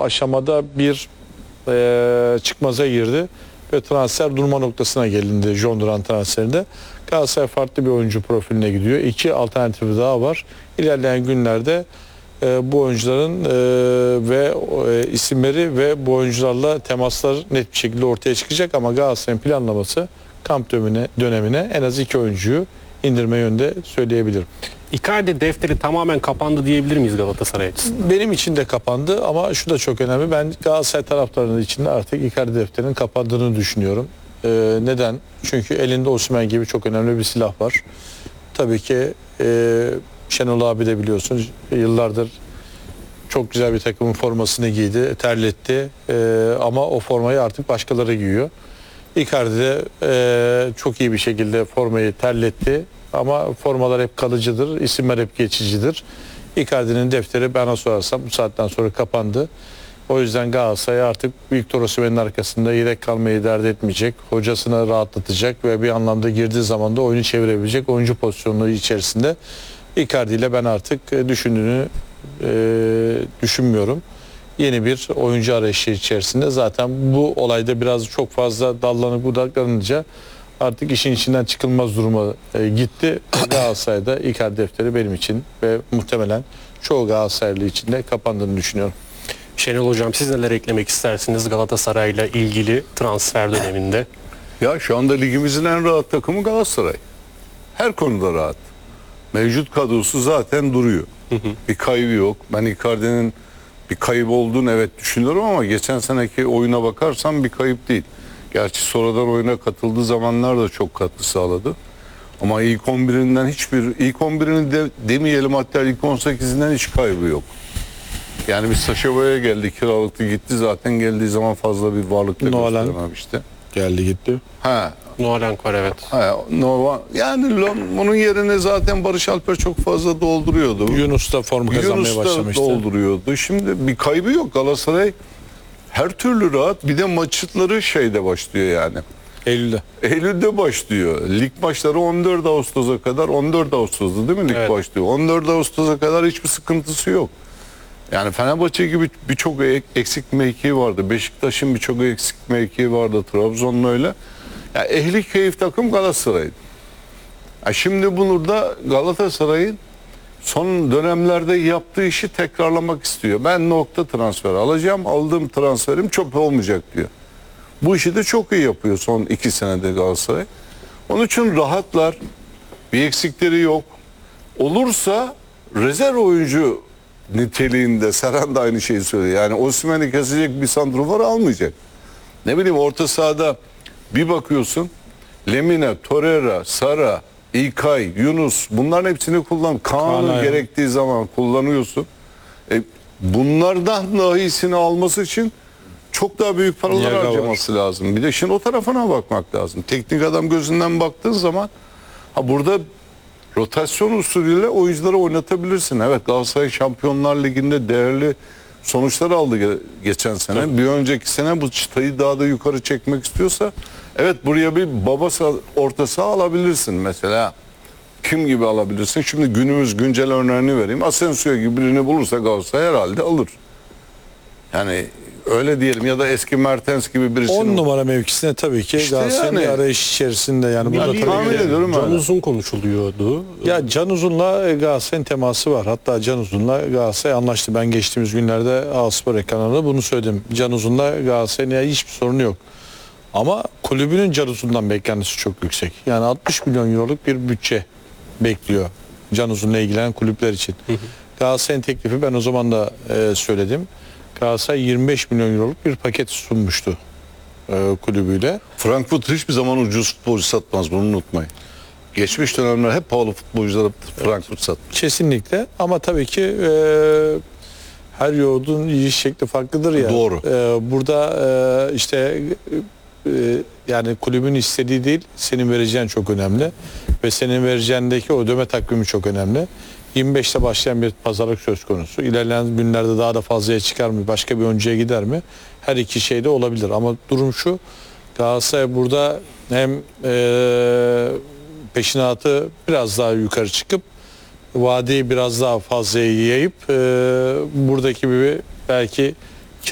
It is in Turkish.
aşamada bir çıkmaza girdi ve transfer durma noktasına gelindi John Duran transferinde. Galatasaray farklı bir oyuncu profiline gidiyor. 2 alternatifi daha var. İlerleyen günlerde bu oyuncuların ve isimleri ve bu oyuncularla temaslar net bir şekilde ortaya çıkacak ama Galatasaray'ın planlaması kamp dönemine en az 2 oyuncuyu indirme yönde söyleyebilirim. Icardi defteri tamamen kapandı diyebilir miyiz Galatasaray açısından? Benim için de kapandı ama şu da çok önemli. Ben Galatasaray taraftarının içinde artık Icardi defterinin kapandığını düşünüyorum. Neden? Çünkü elinde Osimhen gibi çok önemli bir silah var. Tabii ki Şenol abi de biliyorsun yıllardır çok güzel bir takımın formasını giydi, terletti ama o formayı artık başkaları giyiyor. Icardi de çok iyi bir şekilde formayı terletti ama formalar hep kalıcıdır, isimler hep geçicidir. Icardi'nin defteri bana sorarsam bu saatten sonra kapandı. O yüzden Galatasaray artık Victor Osimhen'in arkasında yedek kalmayı dert etmeyecek. Hocasını rahatlatacak ve bir anlamda girdiği zaman da oyunu çevirebilecek oyuncu pozisyonları içerisinde. Icardi ile ben artık düşündüğünü düşünmüyorum. Yeni bir oyuncu arayışı içerisinde. Zaten bu olayda biraz çok fazla dallanıp budaklanınca artık işin içinden çıkılmaz duruma gitti. Galatasaray'da Icardi defteri benim için ve muhtemelen çoğu Galatasaraylı için de kapandığını düşünüyorum. Şenol Hocam, siz neler eklemek istersiniz Galatasaray'la ilgili transfer döneminde? Ya şu anda ligimizin en rahat takımı Galatasaray. Her konuda rahat. Mevcut kadrosu zaten duruyor. Bir kaybı yok. Ben Icardi'nin bir kayıp olduğunu evet düşünüyorum ama geçen seneki oyuna bakarsam bir kayıp değil. Gerçi sonradan oyuna katıldığı zamanlar da çok katkı sağladı. Ama ilk 11'inden ilk 11'ini de demeyelim, hatta ilk 18'inden hiç kaybı yok. Yani bir Sacha Boey'e geldi, kiralıktı gitti, zaten geldiği zaman fazla bir varlık da gösterememişti. Geldi gitti. Noalenk var, evet. Yani bunun yerine zaten Barış Alper çok fazla dolduruyordu. Yunus da formu kazanmaya başlamıştı. Yunus da dolduruyordu. Şimdi bir kaybı yok. Galatasaray her türlü rahat. Bir de maçları şeyde başlıyor yani. Eylül'de başlıyor. Lig maçları 14 Ağustos'a kadar, 14 Ağustos'ta değil mi lig başlıyor? 14 Ağustos'a kadar hiçbir sıkıntısı yok. Yani Fenerbahçe gibi birçok eksik mevkii vardı. Beşiktaş'ın birçok eksik mevkii vardı. Trabzon'un öyle. Ya ehli keyif takım Galatasaray'dı. Şimdi bunu da Galatasaray'ın son dönemlerde yaptığı işi tekrarlamak istiyor. Ben nokta transfer alacağım. Aldığım transferim çöp olmayacak diyor. Bu işi de çok iyi yapıyor son 2 senede Galatasaray. Onun için rahatlar. Bir eksikleri yok. Olursa rezerv oyuncu niteliğinde, Serhan da aynı şeyi söylüyor. Yani Osimhen'i kesecek bir santrafor almayacak. Ne bileyim, orta sahada bir bakıyorsun Lemina, Torreira, Sara, İlkay, Yunus, bunların hepsini kullan. Kaan'ı gerektiği zaman kullanıyorsun. Bunlardan daha iyisini alması için çok daha büyük paralar harcaması lazım. Bir de şimdi o tarafına bakmak lazım. Teknik adam gözünden baktığın zaman burada rotasyon usulüyle oyuncuları oynatabilirsin. Evet, Galatasaray Şampiyonlar Ligi'nde değerli sonuçlar aldı geçen sene. Tabii. Bir önceki sene bu çıtayı daha da yukarı çekmek istiyorsa evet, buraya bir baba orta saha alabilirsin mesela. Kim gibi alabilirsin? Şimdi günümüz güncel örneğini vereyim. Asensio gibi birini bulursa Galatasaray herhalde alır. Yani öyle diyelim, ya da eski Mertens gibi birisini. 10 numara mevkisine tabii ki işte Galatasaray'ın yani, arayış içerisinde yani. Can Uzun konuşuluyordu. Ya Can Uzun'la Galatasaray'ın teması var. Hatta Can Uzun'la Galatasaray anlaştı. Ben geçtiğimiz günlerde A-Spor ekranında bunu söyledim. Can Uzun'la Galatasaray'ın hiçbir sorunu yok. Ama kulübünün Can Uzun'dan beklentisi çok yüksek. Yani 60 milyon euroluk bir bütçe bekliyor Can Uzun'la ilgilenen kulüpler için. Galatasaray'ın teklifi, ben o zaman da söyledim. Galatasaray 25 milyon euroluk bir paket sunmuştu kulübüyle. Frankfurt hiçbir zaman ucuz futbolcu satmaz, bunu unutmayın. Geçmiş dönemler hep pahalı futbolcuları Frankfurt satmış. Kesinlikle, ama tabii ki her yoğurdun yiyiş şekli farklıdır ya. Doğru. Burada işte yani kulübün istediği değil, senin vereceğin çok önemli. Ve senin vereceğindeki ödeme takvimi çok önemli. 25'te başlayan bir pazarlık söz konusu. İlerleyen günlerde daha da fazlaya çıkar mı? Başka bir oyuncuya gider mi? Her iki şey de olabilir. Ama durum şu: Galatasaray burada hem peşinatı biraz daha yukarı çıkıp vadeyi biraz daha fazla yayıp buradaki bir belki